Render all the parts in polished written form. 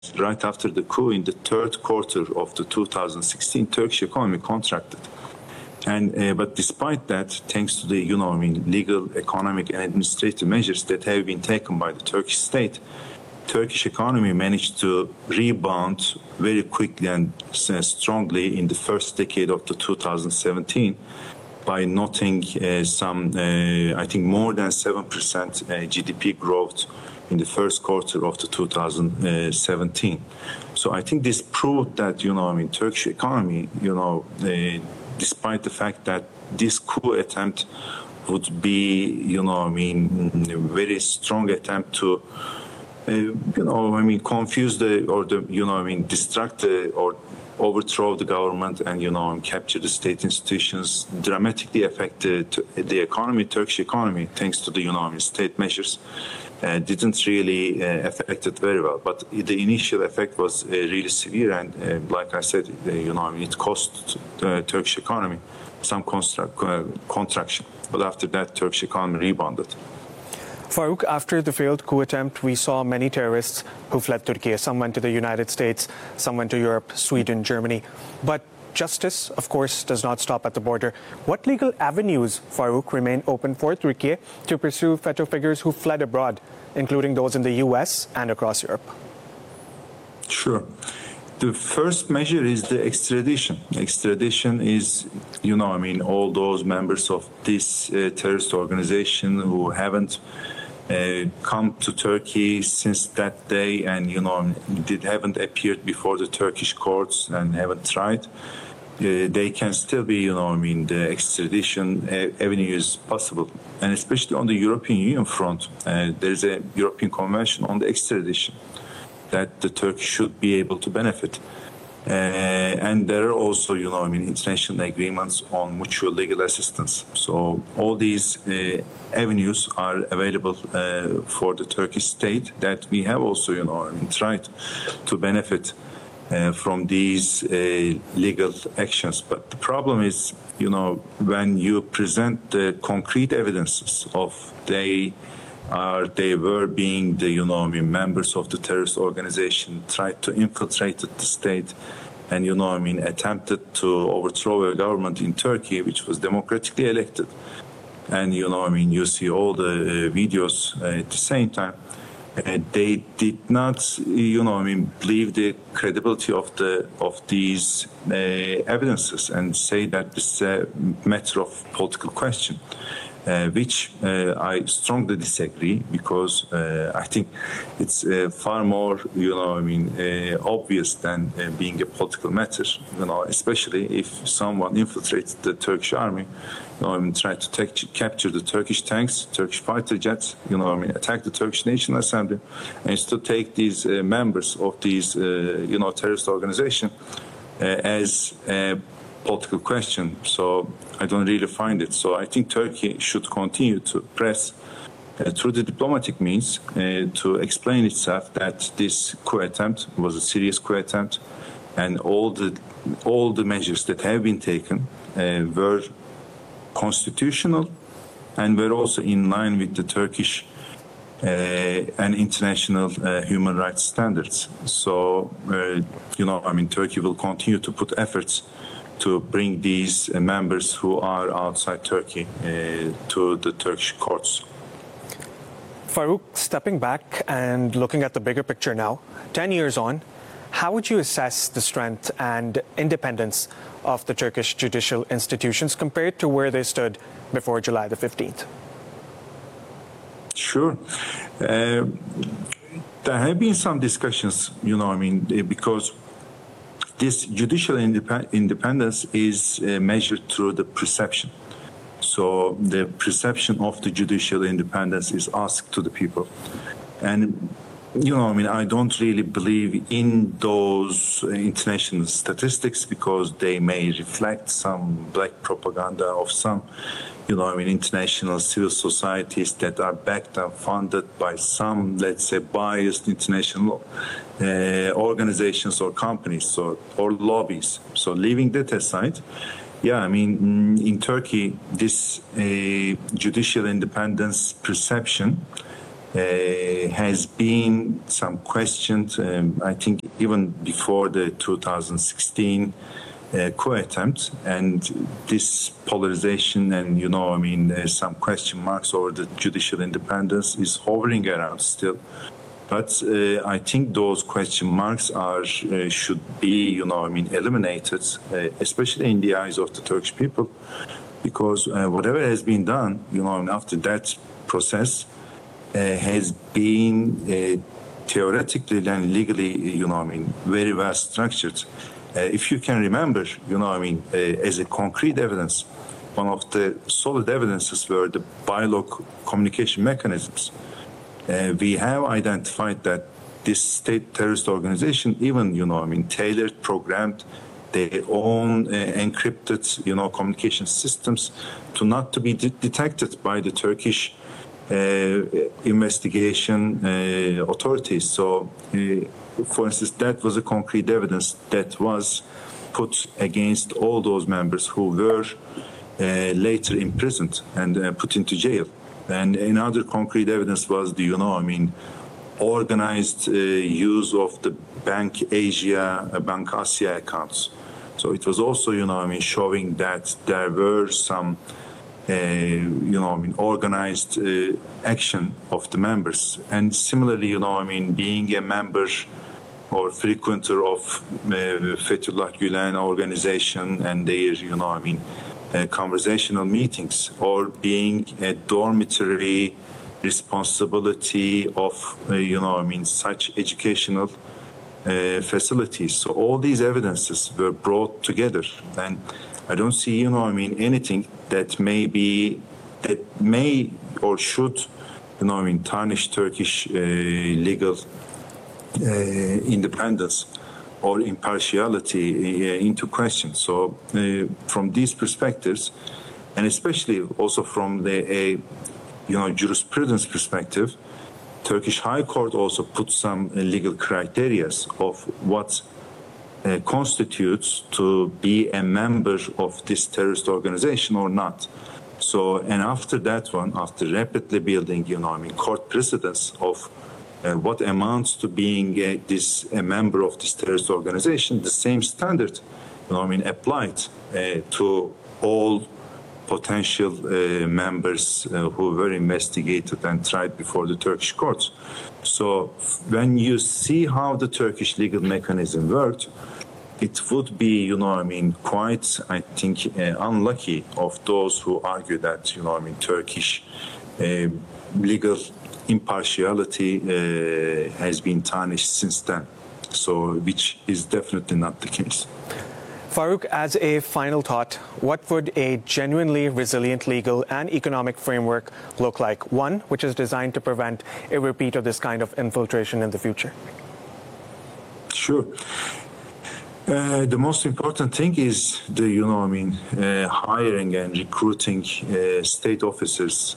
right after the coup in the third quarter of the 2016, Turkish economy contracted. But despite that, thanks to the legal, economic, and administrative measures that have been taken by the Turkish state, Turkish economy managed to rebound very quickly and strongly in the first decade of the 2017 by noting I think more than 7% GDP growth in the first quarter of the 2017. So I think this proved that Turkish economy despite the fact that this coup attempt would be very strong attempt to confuse distract or overthrow the government and capture the state institutions, dramatically affected the economy, Turkish economy, thanks to the state measures. Didn't really affect it very well, but the initial effect was really severe, and like I said, it cost the Turkish economy some contraction. But after that, Turkish economy rebounded. Farouk, after the failed coup attempt, we saw many terrorists who fled Turkey. Some went to the United States, some went to Europe, Sweden, Germany. But justice, of course, does not stop at the border. What legal avenues, Farouk, remain open for Turkey to pursue FETÖ figures who fled abroad, including those in the US and across Europe? Sure. The first measure is the extradition. Extradition is, all those members of this terrorist organization who haven't come to Turkey since that day and, haven't appeared before the Turkish courts and haven't tried. They can still be, the extradition avenue is possible. And especially on the European Union front, there's a European Convention on the extradition that the Turkey should be able to benefit. And there are also, international agreements on mutual legal assistance. So all these avenues are available for the Turkish state that we have also, tried to benefit from these legal actions. But the problem is, when you present the concrete evidences of they were being the members of the terrorist organization, tried to infiltrate the state, and attempted to overthrow a government in Turkey which was democratically elected. And you see all the videos at the same time. They did not believe the credibility of these evidences and say that this is a matter of political question. Which I strongly disagree, because I think it's far more, obvious than being a political matter. Especially if someone infiltrates the Turkish army, try to capture the Turkish tanks, Turkish fighter jets, attack the Turkish National Assembly, and to take these members of these, terrorist organization as a political question. So I don't really find it. So I think Turkey should continue to press through the diplomatic means to explain itself that this coup attempt was a serious coup attempt, and all the measures that have been taken were constitutional and were also in line with the Turkish and international human rights standards. So Turkey will continue to put efforts to bring these members who are outside Turkey to the Turkish courts. Farouk, stepping back and looking at the bigger picture now, 10 years on, how would you assess the strength and independence of the Turkish judicial institutions compared to where they stood before July the 15th? Sure. There have been some discussions, because this judicial independence is measured through the perception. So the perception of the judicial independence is asked to the people. And, I don't really believe in those international statistics, because they may reflect some black propaganda of some, international civil societies that are backed and funded by some, let's say, biased international organizations or companies or lobbies. So leaving that aside, in Turkey, this judicial independence perception has been some questions, I think even before the 2016 coup attempt, and this polarization and, some question marks over the judicial independence is hovering around still. But I think those question marks should be, eliminated, especially in the eyes of the Turkish people, because whatever has been done, after that process has been theoretically and legally, very well structured. If you can remember, as a concrete evidence, one of the solid evidences were the bilateral communication mechanisms. We have identified that this state terrorist organization even, tailored, programmed their own encrypted, communication systems to be detected by the Turkish investigation authorities. So, for instance, that was a concrete evidence that was put against all those members who were later imprisoned and put into jail. And another concrete evidence was the, organized use of the Bank Asia accounts. So it was also, showing that there were some, organized action of the members. And similarly, being a member or frequenter of Fethullah Gülen organization and their, conversational meetings, or being a dormitory responsibility of, such educational facilities. So all these evidences were brought together, and I don't see, anything that may or should, tarnish Turkish legal independence or impartiality into question. So from these perspectives, and especially also from the jurisprudence perspective, Turkish High Court also put some legal criteria of what constitutes to be a member of this terrorist organization or not. So, and after that one, after rapidly building, court precedents of what amounts to being a member of this terrorist organization, the same standard, applied to all potential members who were investigated and tried before the Turkish courts. So when you see how the Turkish legal mechanism worked, it would be, quite, I think, unlucky of those who argue that, Turkish legal impartiality has been tarnished since then. So, which is definitely not the case. Farouk, as a final thought, what would a genuinely resilient legal and economic framework look like? One which is designed to prevent a repeat of this kind of infiltration in the future. Sure. The most important thing is the, hiring and recruiting state officers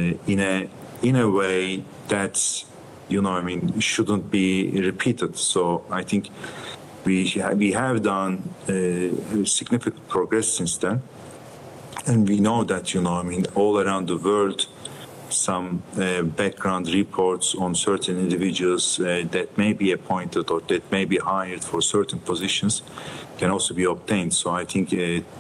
in a way that, shouldn't be repeated. So I think we have done significant progress since then. And we know that, all around the world, some background reports on certain individuals that may be appointed or that may be hired for certain positions can also be obtained. So I think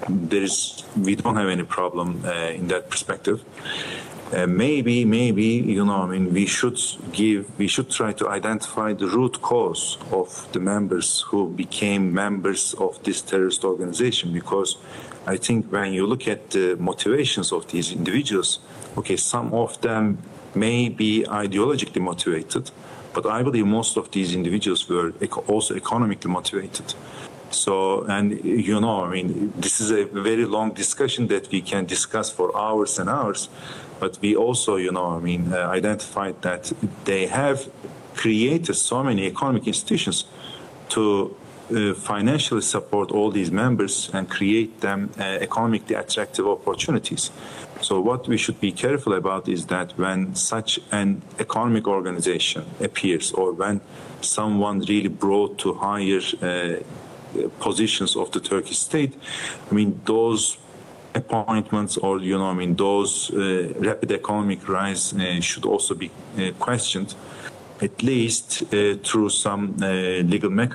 we don't have any problem in that perspective. Maybe, we should try to identify the root cause of the members who became members of this terrorist organization, because I think when you look at the motivations of these individuals, okay, some of them may be ideologically motivated, but I believe most of these individuals were also economically motivated. So, and this is a very long discussion that we can discuss for hours and hours, but we also, identified that they have created so many economic institutions to financially support all these members and create them economically attractive opportunities. So what we should be careful about is that when such an economic organization appears, or when someone really brought to higher positions of the Turkish state, those appointments or, those rapid economic rise should also be questioned, at least through some legal mechanisms.